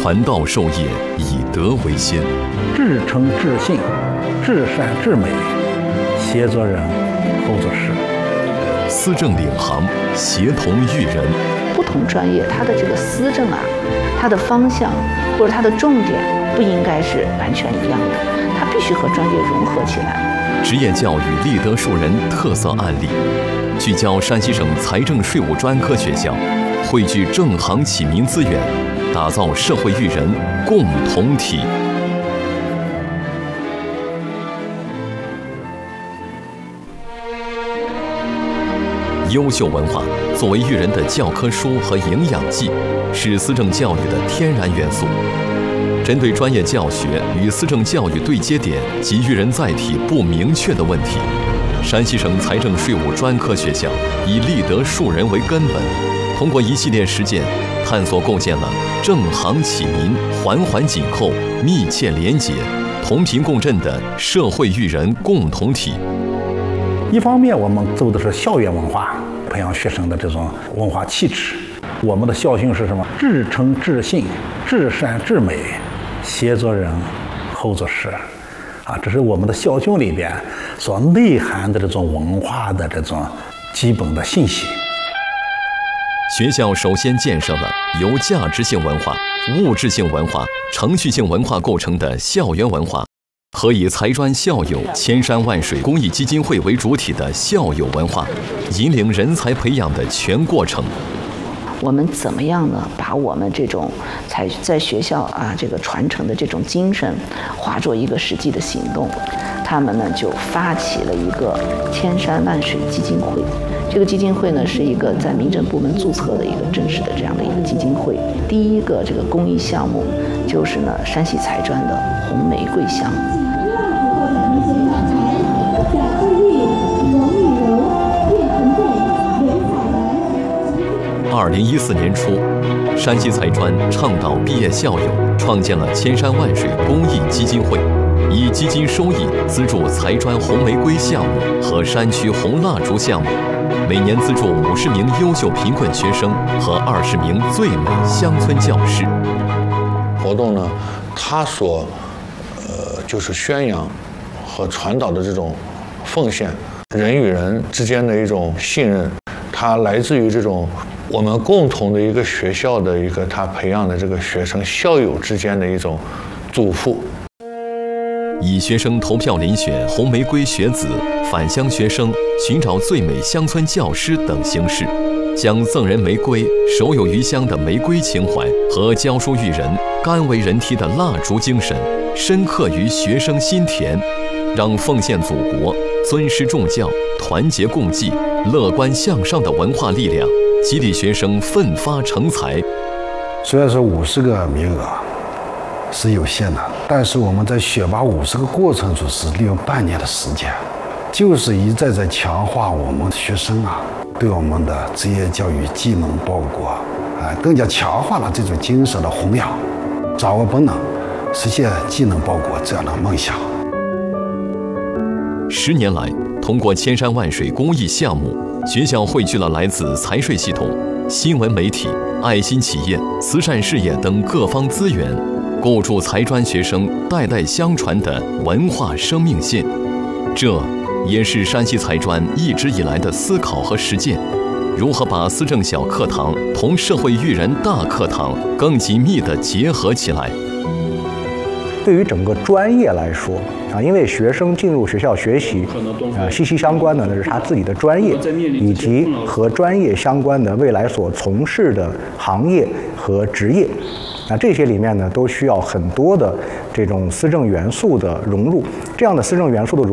传道授业，以德为先， 至诚至信，至善至美，协作人，后作事。 思政领航，协同育人。 不同专业它的这个思政啊，它的方向或者它的重点不应该是完全一样的，它必须和专业融合起来。 职业教育立德树人特色案例，聚焦山西省财政税务专科学校，汇聚正行启民资源，打造社会育人共同体。优秀文化作为育人的教科书和营养剂，是思政教育的天然元素。针对专业教学与思政教育对接点及育人载体不明确的问题，山西省财政税务专科学校以立德树人为根本，通过一系列实践，探索构建了正行启民、环环紧扣、密切连结、同频共振的社会育人共同体。 一方面，我们走的是校园文化，培养学生的这种文化气质。我们的校训是什么？至诚至信，至善至美，协作人，后作事。这是我们的校训里边所内涵的这种文化的这种基本的信息。 学校首先建设了由价值性文化、物质性文化、程序性文化构成的校园文化，和以财专校友千山万水公益基金会为主体的校友文化，引领人才培养的全过程。 我们怎么样呢？把我们这种在学校这个传承的这种精神，化作一个实际的行动。他们呢就发起了一个千山万水基金会。这个基金会呢是一个在民政部门注册的一个正式的这样的一个基金会。第一个这个公益项目就是呢山西财专的红玫瑰项目。 2014年初，山西财专倡导毕业校友创建了千山万水公益基金会，以基金收益资助财专红玫瑰项目和山区红蜡烛项目，每年资助50名优秀贫困学生和20名最美乡村教师。 活动呢，它所就是宣扬和传导的这种奉献，人与人之间的一种信任，它来自于这种我们共同的一个学校的一个他培养的这个学生校友之间的一种嘱咐。 以学生投票遴选红玫瑰学子、返乡学生、寻找最美乡村教师等形式，将赠人玫瑰、手有余香的玫瑰情怀和教书育人、甘为人梯的蜡烛精神深刻于学生心田，让奉献祖国、尊师重教、团结共济、乐观向上的文化力量激励学生奋发成才。 虽然说50个名额是有限的，但是我们在选拔50个过程中是利用半年的时间，就是一再在强化我们学生对我们的职业教育技能报国更加强化了这种精神的弘扬，掌握本能，实现技能报国这样的梦想。 10年来，通过千山万水公益项目，学校汇聚了来自财税系统、新闻媒体、爱心企业、慈善事业等各方资源，构筑财专学生代代相传的文化生命线。这也是山西财专一直以来的思考和实践，如何把思政小课堂同社会育人大课堂更紧密地结合起来。 对于整个专业来说因为学生进入学校学习息息相关的那是他自己的专业，以及和专业相关的未来所从事的行业和职业。这些里面呢都需要很多的这种思政元素的融入。这样的思政元素的融入